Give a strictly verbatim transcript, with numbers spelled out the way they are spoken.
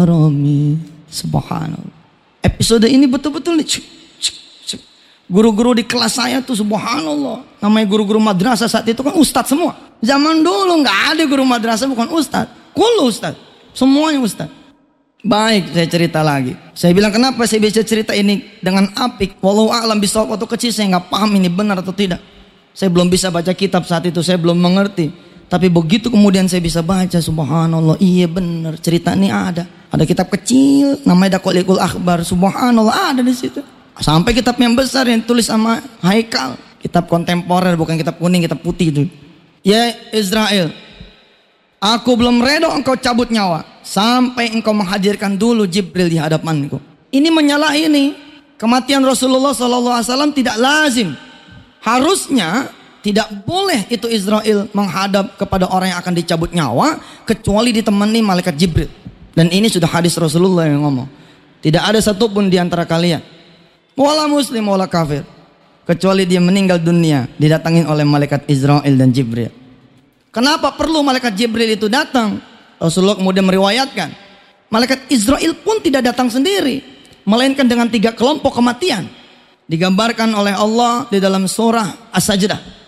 Romi, subhanallah. Episode ini betul-betul nih. Guru-guru di kelas saya tuh subhanallah. Namanya guru-guru madrasah saat itu kan ustadz semua. Zaman dulu nggak ada guru madrasah bukan ustadz. Kulo ustadz. Semuanya ustadz. Baik, saya cerita lagi. Saya bilang kenapa saya bisa cerita ini dengan apik. Walau a'lam bishawab, waktu kecil saya nggak paham ini benar atau tidak. Saya belum bisa baca kitab saat itu, saya belum mengerti. Tapi begitu kemudian saya bisa baca, subhanallah, iya benar cerita ini ada. Ada kitab kecil namanya Daqaiqul Akhbar, subhanallah ada di situ. Sampai kitab yang besar yang tulis sama Haikal, kitab kontemporer bukan kitab kuning, kitab putih itu. Ya Israel, aku belum redo engkau cabut nyawa sampai engkau menghadirkan dulu Jibril di hadapanku. Ini menyalahi ini kematian Rasulullah shallallahu alaihi wasallam tidak lazim. Harusnya tidak boleh itu Israel menghadap kepada orang yang akan dicabut nyawa kecuali ditemani malaikat Jibril. Dan ini sudah hadis Rasulullah yang ngomong. Tidak ada satupun di antara kalian, wala muslim wala kafir, kecuali dia meninggal dunia didatangin oleh malaikat Israel dan Jibril. Kenapa perlu malaikat Jibril itu datang? Rasulullah kemudian meriwayatkan, malaikat Israel pun tidak datang sendiri, melainkan dengan tiga kelompok kematian. Digambarkan oleh Allah di dalam surah As-Sajdah.